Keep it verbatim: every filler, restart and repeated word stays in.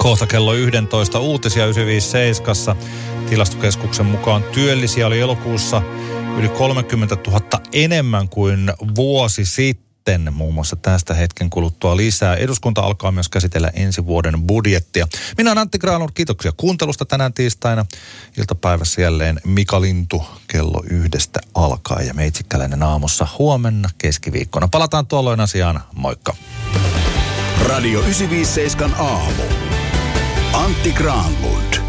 Kohta kello yksitoista uutisia yhdeksänsataaviisikymmentäseitsemän. Tilastokeskuksen mukaan työllisiä oli elokuussa yli kolmekymmentätuhatta enemmän kuin vuosi sitten. Muun muassa tästä hetken kuluttua lisää. Eduskunta alkaa myös käsitellä ensi vuoden budjettia. Minä olen Antti Granlund, kiitoksia kuuntelusta tänään tiistaina. Iltapäivässä jälleen Mika Lintu kello yhdestä alkaa ja Meitsikäläinen aamussa huomenna keskiviikkona. Palataan tuolloin asiaan. Moikka. Radio yhdeksänsataaviisikymmentäseitsemän aamu. Antti Granlund.